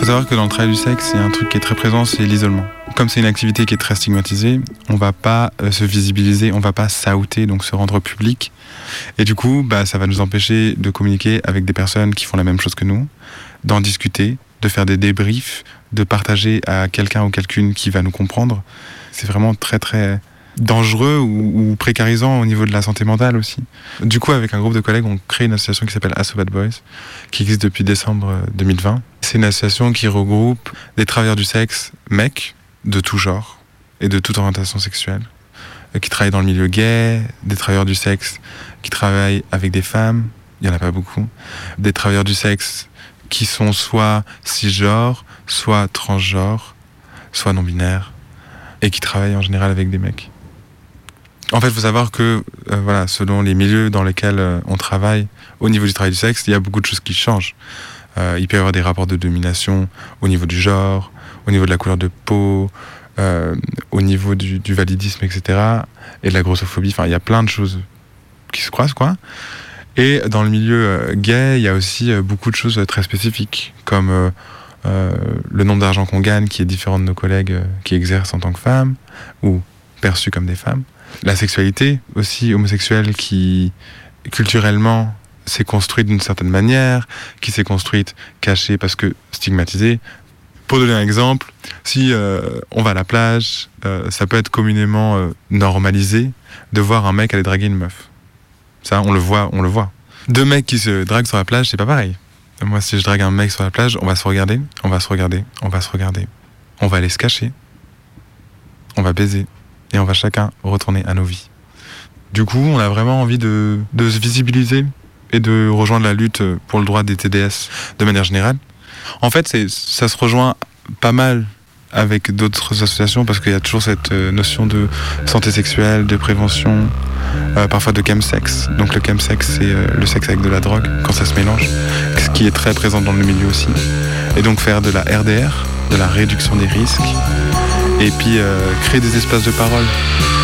Faut savoir que dans le travail du sexe, il y a un truc qui est très présent, c'est l'isolement. Comme c'est une activité qui est très stigmatisée, on va pas se visibiliser, on va pas s'outer, donc se rendre public. Et du coup, ça va nous empêcher de communiquer avec des personnes qui font la même chose que nous, d'en discuter, de faire des débriefs, de partager à quelqu'un ou quelqu'une qui va nous comprendre. C'est vraiment très très dangereux ou précarisant au niveau de la santé mentale aussi. Du coup, avec un groupe de collègues, on crée une association qui s'appelle Asso Bad Boys, qui existe depuis décembre 2020. C'est une association qui regroupe des travailleurs du sexe, mecs, de tout genre et de toute orientation sexuelle, qui travaillent dans le milieu gay, des travailleurs du sexe qui travaillent avec des femmes, il n'y en a pas beaucoup, des travailleurs du sexe qui sont soit cisgenres, soit transgenres, soit non-binaires, et qui travaillent en général avec des mecs. En fait, il faut savoir que, selon les milieux dans lesquels on travaille, au niveau du travail du sexe, il y a beaucoup de choses qui changent. Il peut y avoir des rapports de domination au niveau du genre, au niveau de la couleur de peau, au niveau du validisme, etc. Et de la grossophobie. Enfin, il y a plein de choses qui se croisent, quoi. Et dans le milieu gay, il y a aussi beaucoup de choses très spécifiques, comme le nombre d'argent qu'on gagne, qui est différent de nos collègues qui exercent en tant que femmes, ou perçus comme des femmes. La sexualité aussi homosexuelle qui, culturellement, s'est construite d'une certaine manière, qui s'est construite cachée parce que stigmatisée. Pour donner un exemple, si on va à la plage, ça peut être communément normalisé de voir un mec aller draguer une meuf. Ça, on le voit. Deux mecs qui se draguent sur la plage, c'est pas pareil. Moi, si je drague un mec sur la plage, on va se regarder. On va aller se cacher. On va baiser. Et on va chacun retourner à nos vies. Du coup, on a vraiment envie de se visibiliser et de rejoindre la lutte pour le droit des TDS de manière générale. En fait, ça se rejoint pas mal avec d'autres associations parce qu'il y a toujours cette notion de santé sexuelle, de prévention, parfois de chemsex. Donc le chemsex, c'est le sexe avec de la drogue quand ça se mélange, ce qui est très présent dans le milieu aussi. Et donc faire de la RDR, de la réduction des risques, et puis créer des espaces de parole.